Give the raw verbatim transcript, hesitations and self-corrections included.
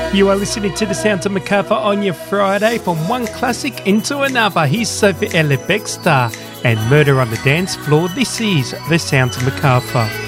You are listening to The Sounds of Macarthur on your Friday, from one classic into another. Here's Sophie Ellis-Bextor and Murder on the Dance Floor. This is The Sounds of Macarthur.